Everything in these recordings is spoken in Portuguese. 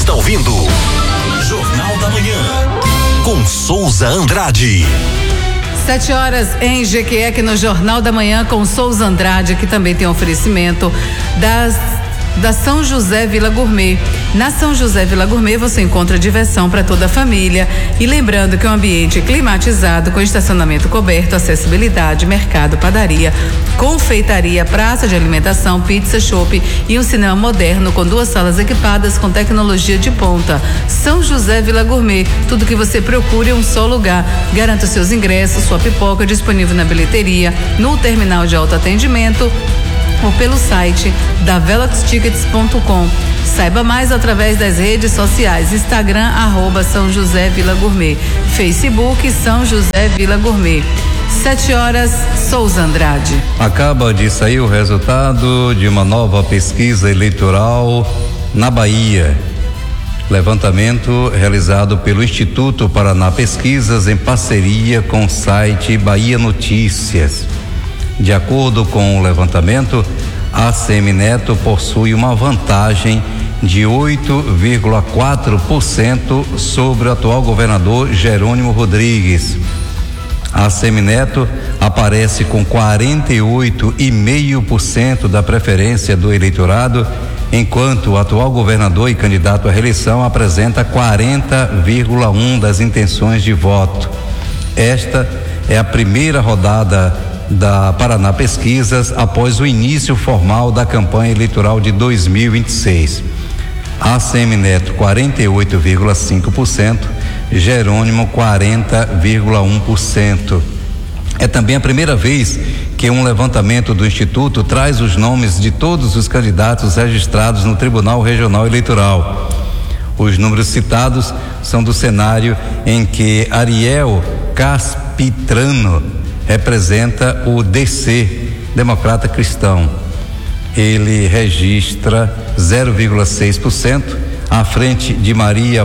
está ouvindo Jornal da Manhã, com Souza Andrade. 7 horas em Jequié, no Jornal da Manhã com Souza Andrade, que também tem oferecimento da São José Vila Gourmet. Na São José Vila Gourmet você encontra diversão para toda a família. E lembrando que é um ambiente climatizado, com estacionamento coberto, acessibilidade, mercado, padaria, confeitaria, praça de alimentação, pizza, chopp e um cinema moderno com 2 salas equipadas com tecnologia de ponta. São José Vila Gourmet, tudo que você procura em um só lugar. Garanta os seus ingressos, sua pipoca disponível na bilheteria, no terminal de autoatendimento ou pelo site da veloxtickets.com. Saiba mais através das redes sociais: Instagram, @São José Vila Gourmet, Facebook São José Vila Gourmet. 7 horas, Souza Andrade. Acaba de sair o resultado de uma nova pesquisa eleitoral na Bahia. Levantamento realizado pelo Instituto Paraná Pesquisas em parceria com o site Bahia Notícias. De acordo com o levantamento, a ACM Neto possui uma vantagem de 8,4% sobre o atual governador Jerônimo Rodrigues. A ACM Neto aparece com 48,5% da preferência do eleitorado, enquanto o atual governador e candidato à reeleição apresenta 40,1% das intenções de voto. Esta é a primeira rodada da Paraná Pesquisas após o início formal da campanha eleitoral de 2026. ACM Neto 48,5%, Jerônimo 40,1%. É também a primeira vez que um levantamento do Instituto traz os nomes de todos os candidatos registrados no Tribunal Regional Eleitoral. Os números citados são do cenário em que Ariel Caspitrano representa o DC, Democrata Cristão. Ele registra 0,6%, à frente de Maria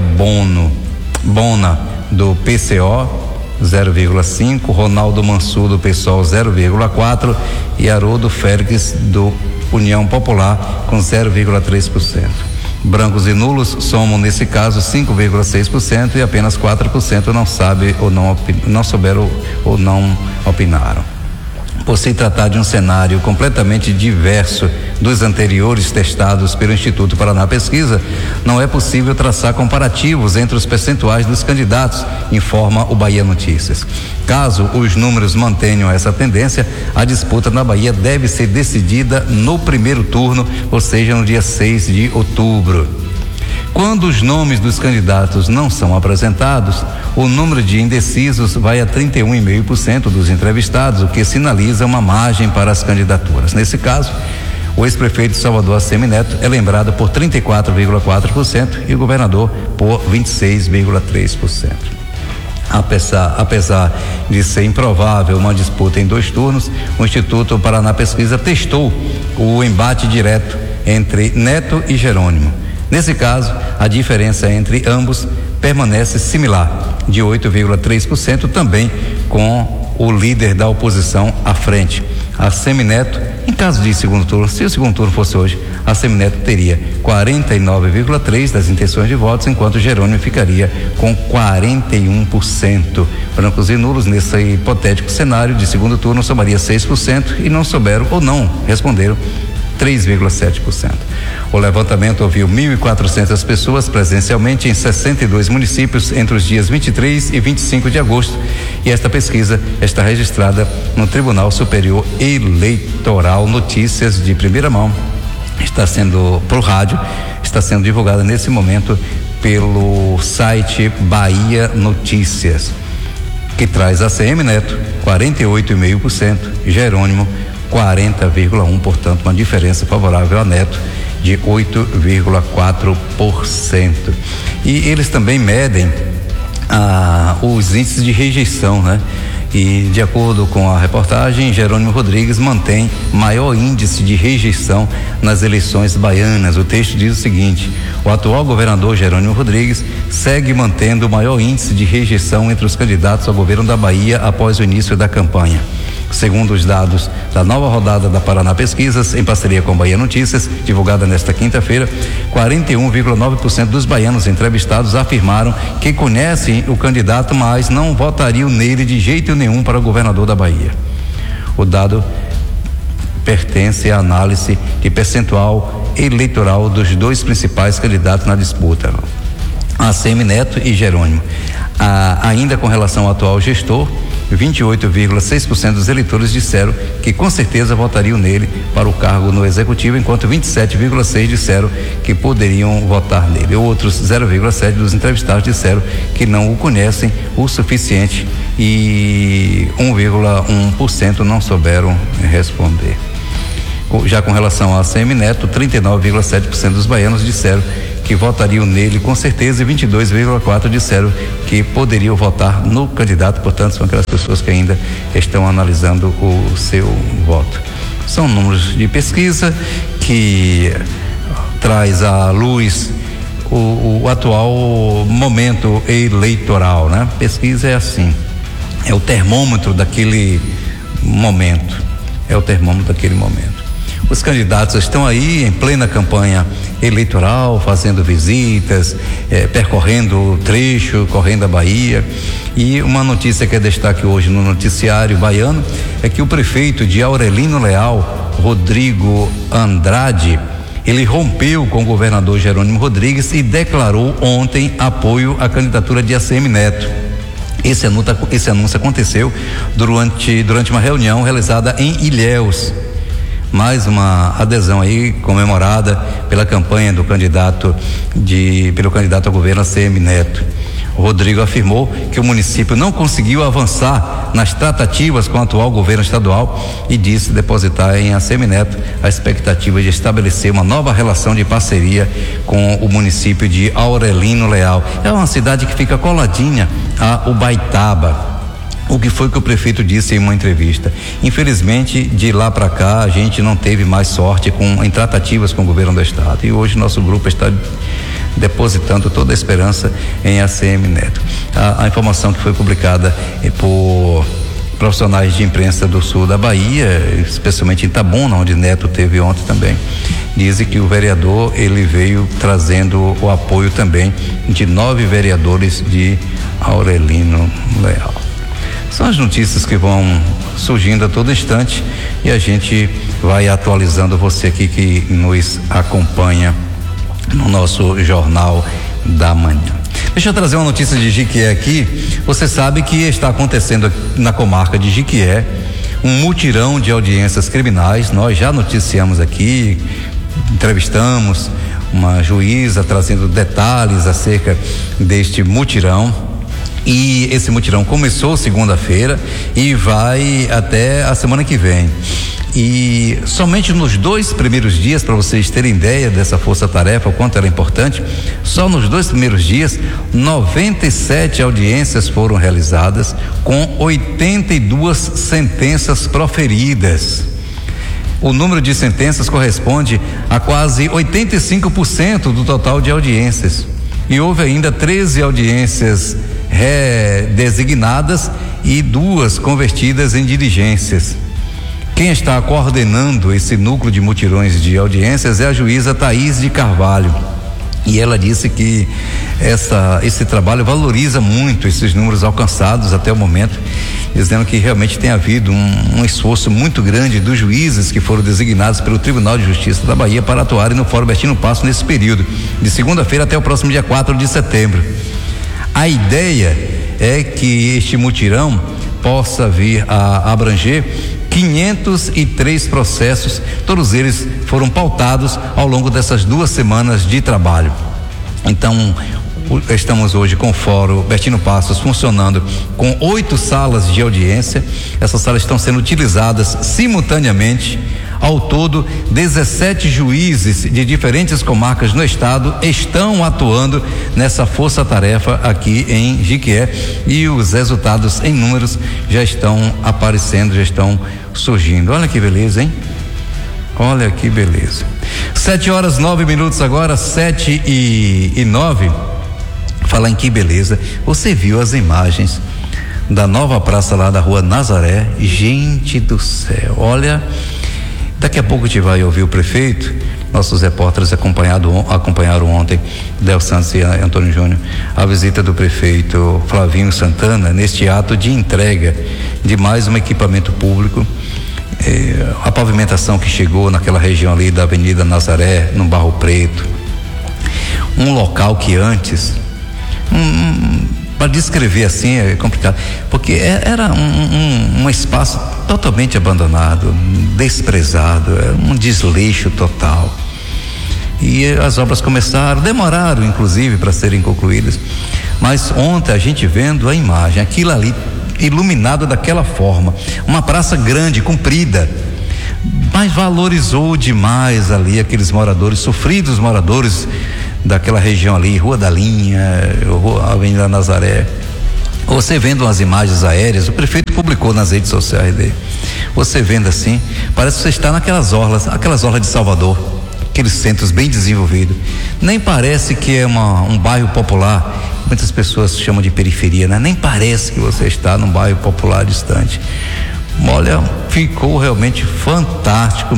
Bona, do PCO, 0,5%, Ronaldo Mansur, do PSOL, 0,4%, e Haroldo Félix, do União Popular, com 0,3%. Brancos e nulos somam, nesse caso, 5,6% e apenas 4% não souberam ou não opinaram. Por se tratar de um cenário completamente diverso dos anteriores testados pelo Instituto Paraná Pesquisa, não é possível traçar comparativos entre os percentuais dos candidatos, informa o Bahia Notícias. Caso os números mantenham essa tendência, a disputa na Bahia deve ser decidida no primeiro turno, ou seja, no dia 6 de outubro. Quando os nomes dos candidatos não são apresentados, o número de indecisos vai a 31,5% dos entrevistados, o que sinaliza uma margem para as candidaturas. Nesse caso, o ex-prefeito de Salvador, ACM Neto, é lembrado por 34,4% e o governador por 26,3%. Apesar de ser improvável uma disputa em 2 turnos, o Instituto Paraná Pesquisa testou o embate direto entre Neto e Jerônimo. Nesse caso, a diferença entre ambos permanece similar, de 8,3%, também com o líder da oposição à frente. A ACM Neto, em caso de segundo turno, se o segundo turno fosse hoje, a ACM Neto teria 49,3% das intenções de votos, enquanto Jerônimo ficaria com 41%. Brancos e nulos, nesse hipotético cenário de segundo turno, somaria 6% e não souberam ou não responderam 3,7%. O levantamento ouviu 1.400 pessoas presencialmente em 62 municípios entre os dias 23 e 25 de agosto, e esta pesquisa está registrada no Tribunal Superior Eleitoral. Notícias de primeira mão, está sendo pro rádio, está sendo divulgada nesse momento pelo site Bahia Notícias, que traz a ACM Neto 48,5%, Jerônimo 40,1%, portanto uma diferença favorável a Neto de 8,4%. E eles também medem os índices de rejeição, né? E de acordo com a reportagem, Jerônimo Rodrigues mantém maior índice de rejeição nas eleições baianas. O texto diz o seguinte: o atual governador Jerônimo Rodrigues segue mantendo o maior índice de rejeição entre os candidatos ao governo da Bahia após o início da campanha. Segundo os dados da nova rodada da Paraná Pesquisas, em parceria com Bahia Notícias, divulgada nesta quinta-feira, 41,9% dos baianos entrevistados afirmaram que conhecem o candidato, mas não votariam nele de jeito nenhum para governador da Bahia. O dado pertence à análise de percentual eleitoral dos dois principais candidatos na disputa, ACM Neto e Jerônimo. Ainda com relação ao atual gestor, 28,6% dos eleitores disseram que com certeza votariam nele para o cargo no executivo, enquanto 27,6% disseram que poderiam votar nele. Outros 0,7% dos entrevistados disseram que não o conhecem o suficiente e 1,1% não souberam responder. Já com relação a ACM Neto, 39,7% dos baianos disseram que votariam nele com certeza e 22,4% disseram que poderiam votar no candidato. Portanto, são aquelas pessoas que ainda estão analisando o seu voto. São números de pesquisa que traz à luz o atual momento eleitoral, né? Pesquisa é assim, é o termômetro daquele momento, Os candidatos estão aí em plena campanha eleitoral, fazendo visitas, percorrendo o trecho, correndo a Bahia. E uma notícia que é destaque hoje no noticiário baiano é que o prefeito de Aurelino Leal, Rodrigo Andrade, ele rompeu com o governador Jerônimo Rodrigues e declarou ontem apoio à candidatura de ACM Neto. Esse anúncio aconteceu durante uma reunião realizada em Ilhéus. Mais uma adesão aí comemorada pela campanha do pelo candidato ao governo ACM Neto. O Rodrigo afirmou que o município não conseguiu avançar nas tratativas com o atual governo estadual e disse depositar em ACM Neto a expectativa de estabelecer uma nova relação de parceria com o município de Aurelino Leal. É uma cidade que fica coladinha a Ubaitaba. O que foi que o prefeito disse em uma entrevista? Infelizmente, de lá para cá, a gente não teve mais sorte em tratativas com o governo do estado. E hoje nosso grupo está depositando toda a esperança em ACM Neto. A informação que foi publicada por profissionais de imprensa do sul da Bahia, especialmente em Itabuna, onde Neto teve ontem também, dizem que o vereador ele veio trazendo o apoio também de 9 vereadores de Aurelino Leal. São as notícias que vão surgindo a todo instante e a gente vai atualizando você aqui que nos acompanha no nosso Jornal da Manhã. Deixa eu trazer uma notícia de Jiquié aqui. Você sabe que está acontecendo na comarca de Jiquié um mutirão de audiências criminais. Nós já noticiamos aqui, entrevistamos uma juíza trazendo detalhes acerca deste mutirão. E esse mutirão começou segunda-feira e vai até a semana que vem. E somente nos 2 primeiros dias, para vocês terem ideia dessa força-tarefa, o quanto ela é importante, só nos 2 primeiros dias, 97 audiências foram realizadas, com 82 sentenças proferidas. O número de sentenças corresponde a quase 85% do total de audiências. E houve ainda 13 audiências redesignadas e 2 convertidas em diligências. Quem está coordenando esse núcleo de mutirões de audiências é a juíza Thaís de Carvalho. E ela disse que esse trabalho valoriza muito esses números alcançados até o momento, dizendo que realmente tem havido um esforço muito grande dos juízes que foram designados pelo Tribunal de Justiça da Bahia para atuarem no Fórum Bertino Passo nesse período, de segunda-feira até o próximo dia 4 de setembro. A ideia é que este mutirão possa vir a abranger 503 processos, todos eles foram pautados ao longo dessas 2 semanas de trabalho. Então, estamos hoje com o Fórum Bertino Passos funcionando com 8 salas de audiência. Essas salas estão sendo utilizadas simultaneamente. Ao todo, 17 juízes de diferentes comarcas no estado estão atuando nessa força-tarefa aqui em Jiquié e os resultados em números já estão aparecendo, já estão surgindo. Olha que beleza, hein? Olha que beleza. 7h09 agora, 7h09. Falar em que beleza. Você viu as imagens da nova praça lá da Rua Nazaré. Gente do céu, olha, daqui a pouco a gente vai ouvir o prefeito. Nossos repórteres acompanharam ontem, Del Santos e Antônio Júnior, a visita do prefeito Flavinho Santana neste ato de entrega de mais um equipamento público. A pavimentação que chegou naquela região ali da Avenida Nazaré, no Barro Preto, um local que antes, para descrever assim é complicado, porque era um espaço totalmente abandonado, desprezado, um desleixo total. E as obras demoraram inclusive para serem concluídas, mas ontem a gente vendo a imagem, aquilo ali iluminado daquela forma, uma praça grande, comprida, mas valorizou demais ali aqueles moradores, sofridos moradores daquela região ali, Rua da Linha, Avenida Nazaré. Você vendo as imagens aéreas, o prefeito publicou nas redes sociais dele, você vendo assim, parece que você está aquelas orlas de Salvador, aqueles centros bem desenvolvidos. Nem parece que é um bairro popular, muitas pessoas chamam de periferia, né? Nem parece que você está num bairro popular distante. Olha, ficou realmente fantástico,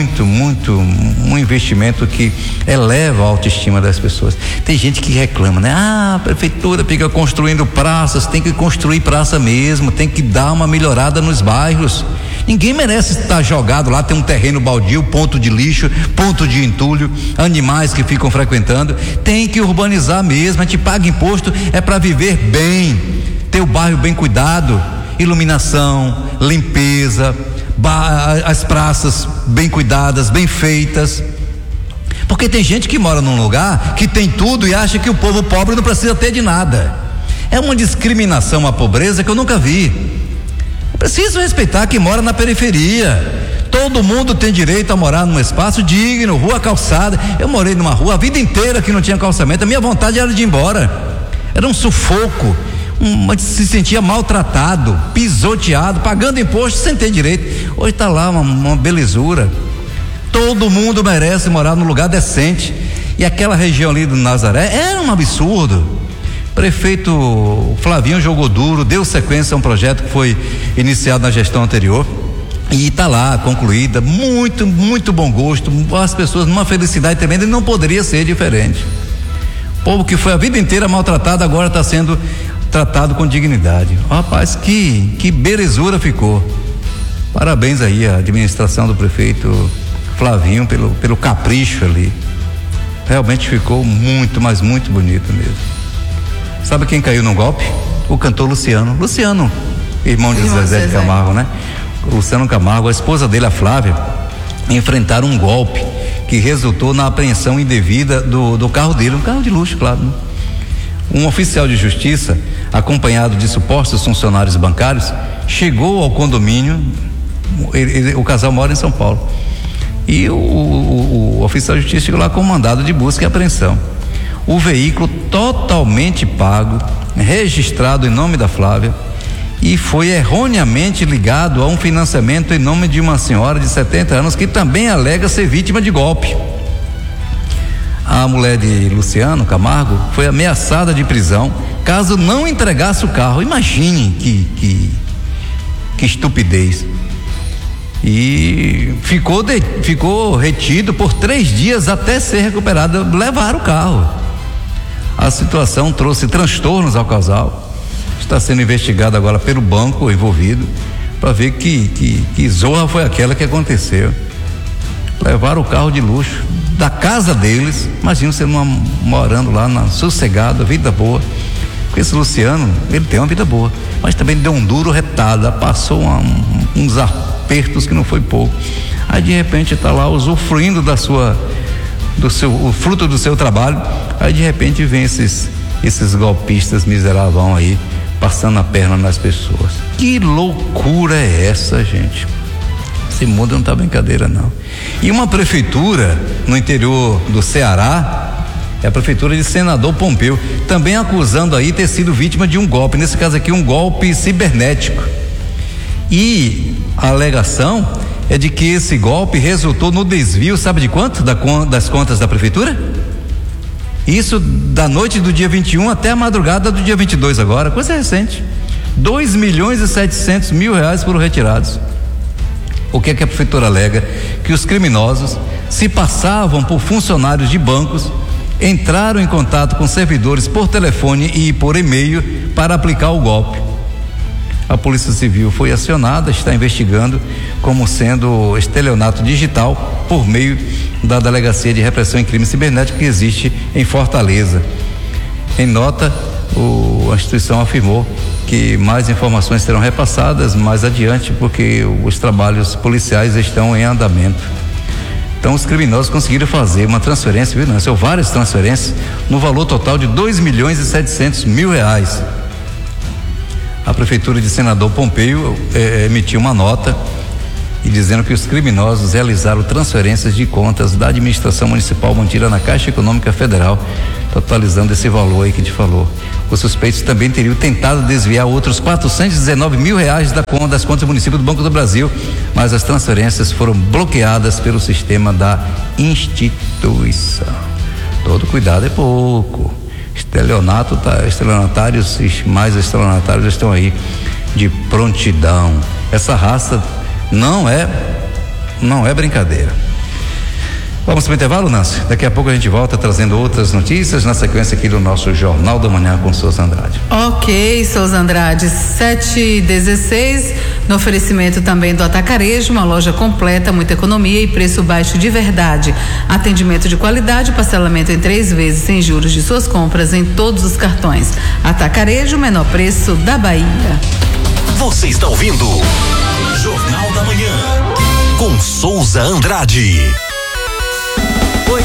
um investimento que eleva a autoestima das pessoas. Tem gente que reclama, né? A prefeitura fica construindo praças, tem que construir praça mesmo, tem que dar uma melhorada nos bairros. Ninguém merece estar jogado lá, tem um terreno baldio, ponto de lixo, ponto de entulho, animais que ficam frequentando. Tem que urbanizar mesmo, a gente paga imposto, é para viver bem, ter o bairro bem cuidado, iluminação, limpeza, as praças bem cuidadas, bem feitas. Porque tem gente que mora num lugar que tem tudo e acha que o povo pobre não precisa ter de nada. É uma discriminação à pobreza que eu nunca vi. Preciso respeitar quem mora na periferia. Todo mundo tem direito a morar num espaço digno, rua calçada. Eu morei numa rua a vida inteira que não tinha calçamento. A minha vontade era de ir embora. Era um sufoco. Se sentia maltratado, pisoteado, pagando imposto sem ter direito. Hoje está lá uma belezura. Todo mundo merece morar num lugar decente. E aquela região ali do Nazaré era um absurdo. Prefeito Flavinho jogou duro, deu sequência a um projeto que foi iniciado na gestão anterior e está lá concluída, muito bom gosto, as pessoas numa felicidade tremenda, e não poderia ser diferente. O povo que foi a vida inteira maltratado agora está sendo tratado com dignidade. Rapaz, que belezura ficou. Parabéns aí à administração do prefeito Flavinho pelo capricho ali. Realmente ficou muito, mas muito bonito mesmo. Sabe quem caiu no golpe? O cantor Luciano, irmão de Zezé de Camargo, né? Luciano Camargo, a esposa dele, a Flávia, enfrentaram um golpe que resultou na apreensão indevida do carro dele, um carro de luxo, claro, né? Um oficial de justiça, acompanhado de supostos funcionários bancários, chegou ao condomínio. O casal mora em São Paulo e o oficial de justiça chegou lá com mandado de busca e apreensão. O veículo totalmente pago, registrado em nome da Flávia, e foi erroneamente ligado a um financiamento em nome de uma senhora de 70 anos que também alega ser vítima de golpe. A mulher de Luciano Camargo foi ameaçada de prisão caso não entregasse o carro. Imagine que estupidez. E ficou retido por 3 dias até ser recuperado. Levaram o carro. A situação trouxe transtornos ao casal. Está sendo investigado agora pelo banco envolvido para ver que zorra foi aquela que aconteceu. Levaram o carro de luxo da casa deles. Imagina você morando lá sossegado, vida boa. Porque esse Luciano, ele tem uma vida boa, mas também deu um duro retado, passou uns apertos que não foi pouco. Aí de repente está lá usufruindo o fruto do seu trabalho. Aí de repente vem esses golpistas miseráveis aí passando a perna nas pessoas. Que loucura é essa, gente? Esse mundo não tá brincadeira não. E uma prefeitura no interior do Ceará, é a prefeitura de Senador Pompeu, também acusando aí ter sido vítima de um golpe, nesse caso aqui um golpe cibernético. E a alegação é de que esse golpe resultou no desvio, sabe de quanto? Das contas da prefeitura? Isso da noite do dia 21 até a madrugada do dia 22 agora, coisa recente. R$2.700.000 foram retirados. O que é que a prefeitura alega? Que os criminosos se passavam por funcionários de bancos, entraram em contato com servidores por telefone e por e-mail para aplicar o golpe. A Polícia Civil foi acionada, está investigando como sendo estelionato digital por meio da Delegacia de Repressão em Crime Cibernético que existe em Fortaleza. Em nota, a instituição afirmou que mais informações serão repassadas mais adiante, porque os trabalhos policiais estão em andamento. Então, os criminosos conseguiram fazer uma transferência, viu? São várias transferências no valor total de R$2.700.000. A prefeitura de Senador Pompeu emitiu uma nota e dizendo que os criminosos realizaram transferências de contas da administração municipal mantida na Caixa Econômica Federal, totalizando esse valor aí que te falou. Os suspeitos também teriam tentado desviar outros R$419.000 das contas do município do Banco do Brasil, mas as transferências foram bloqueadas pelo sistema da instituição. Todo cuidado é pouco. Estelionatários e mais estelionatários estão aí de prontidão. Essa raça não é brincadeira. Vamos para o intervalo, Nancy? Daqui a pouco a gente volta trazendo outras notícias na sequência aqui do nosso Jornal da Manhã com Souza Andrade. Ok, Souza Andrade, 7h16, no oferecimento também do Atacarejo, uma loja completa, muita economia e preço baixo de verdade. Atendimento de qualidade, parcelamento em 3 vezes sem juros de suas compras em todos os cartões. Atacarejo, menor preço da Bahia. Você está ouvindo Jornal da Manhã com Souza Andrade. 89,7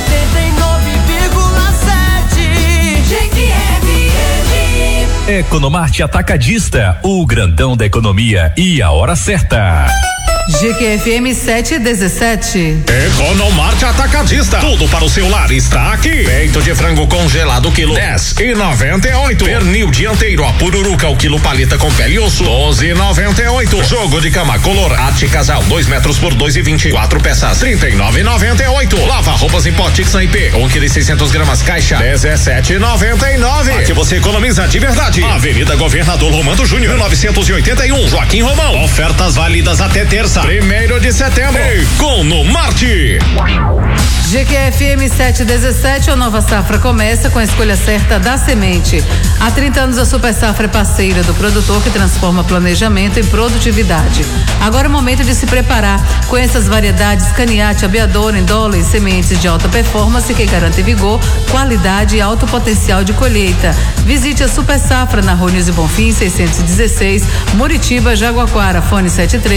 GQFM. Economarte Atacadista, o grandão da economia e a hora certa. GQFM 717. Economarte Atacadista. Tudo para o seu lar está aqui. Peito de frango congelado quilo 10,98. Pernil dianteiro a pururuca o quilo paleta com pele e osso 12,98. Jogo de cama color arte casal 2 metros por 2,20. 4 peças 39,98. Lava roupas em pó Tixan IP 1 kg 600 gramas caixa 17,99. Aqui você economiza de verdade. Avenida Governador Romano Júnior 1981 Joaquim Romão. Ofertas válidas até terça 1º de setembro. Economarte. GQFM 717, a nova safra começa com a escolha certa da semente. Há 30 anos a Super Safra é parceira do produtor que transforma planejamento em produtividade. Agora é o momento de se preparar. Conheça as variedades Caniate, Abiador, Indola e sementes de alta performance que garantem vigor, qualidade e alto potencial de colheita. Visite a Super Safra na Rua Nilce Bonfim 616, Muritiba, Jaguaquara, fone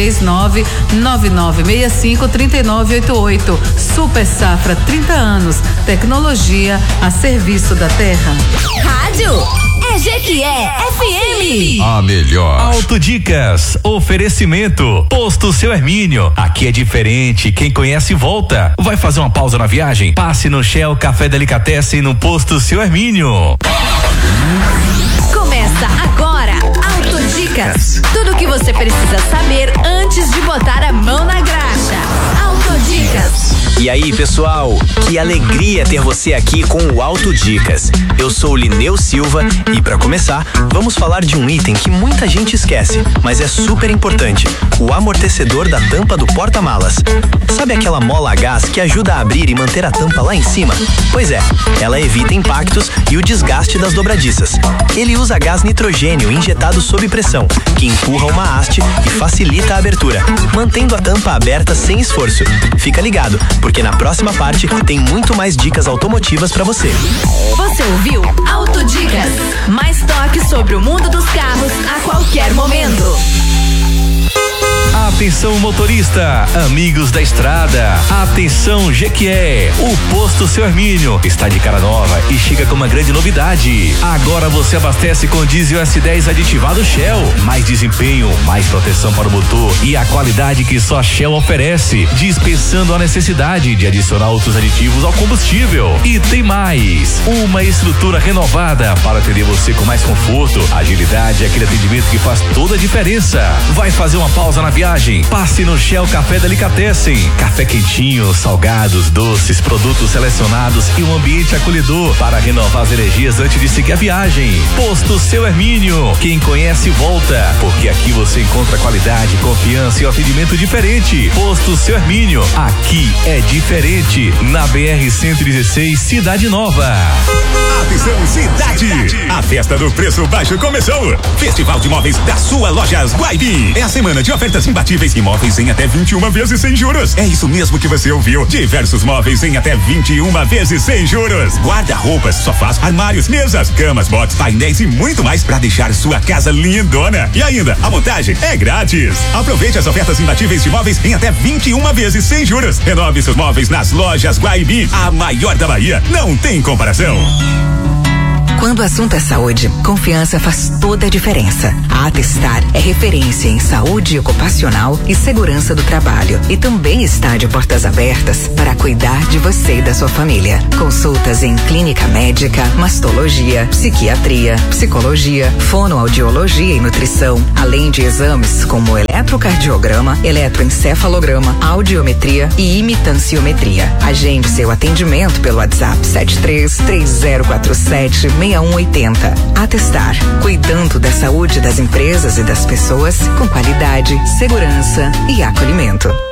73999653988. Super Safra, 30 anos, tecnologia a serviço da terra. Rádio é GQFM. A melhor. Autodicas, oferecimento, Posto Seu Hermínio. Aqui é diferente, quem conhece volta. Vai fazer uma pausa na viagem? Passe no Shell Café Delicatessen no Posto Seu Hermínio. Começa agora, Autodicas. Tudo o que você precisa saber antes de botar a mão na graxa. Autodicas. E aí, pessoal, que alegria ter você aqui com o Autodicas. Eu sou o Lineu Silva e para começar, vamos falar de um item que muita gente esquece, mas é super importante: o amortecedor da tampa do porta-malas. Sabe aquela mola a gás que ajuda a abrir e manter a tampa lá em cima? Pois é, ela evita impactos e o desgaste das dobradiças. Ele usa gás nitrogênio injetado sob pressão, que empurra uma haste e facilita a abertura, mantendo a tampa aberta sem esforço. Fica ligado, porque na próxima parte tem muito mais dicas automotivas pra você. Você ouviu Autodicas. Mais toques sobre o mundo dos carros a qualquer momento. Atenção motorista, amigos da estrada, atenção Jequié, o Posto Seu Hermínio está de cara nova e chega com uma grande novidade. Agora você abastece com diesel S10 aditivado Shell, mais desempenho, mais proteção para o motor e a qualidade que só a Shell oferece, dispensando a necessidade de adicionar outros aditivos ao combustível. E tem mais, uma estrutura renovada para atender você com mais conforto, agilidade e aquele atendimento que faz toda a diferença. Vai fazer uma pausa na viagem, passe no Shell Café Delicatessen. Café quentinho, salgados, doces, produtos selecionados e um ambiente acolhedor para renovar as energias antes de seguir a viagem. Posto Seu Hermínio, quem conhece volta, porque aqui você encontra qualidade, confiança e um atendimento diferente. Posto Seu Hermínio, aqui é diferente. Na BR-116, Cidade Nova. Atenção, cidade! A festa do preço baixo começou. Festival de Móveis da sua Lojas Guaibi. É a semana de ofertas imbatíveis. Imóveis em até 21 vezes sem juros. É isso mesmo que você ouviu. Diversos móveis em até 21 vezes sem juros. Guarda-roupas, sofás, armários, mesas, camas, box, painéis e muito mais para deixar sua casa lindona. E ainda, a montagem é grátis. Aproveite as ofertas imbatíveis de móveis em até 21 vezes sem juros. Renove seus móveis nas Lojas Guaibi, a maior da Bahia. Não tem comparação. Quando o assunto é saúde, confiança faz toda a diferença. A Atestar é referência em saúde ocupacional e segurança do trabalho e também está de portas abertas para cuidar de você e da sua família. Consultas em clínica médica, mastologia, psiquiatria, psicologia, fonoaudiologia e nutrição, além de exames como eletrocardiograma, eletroencefalograma, audiometria e imitanciometria. Agende seu atendimento pelo WhatsApp 7330476180. Atestar, cuidando da saúde das empresas e das pessoas com qualidade, segurança e acolhimento.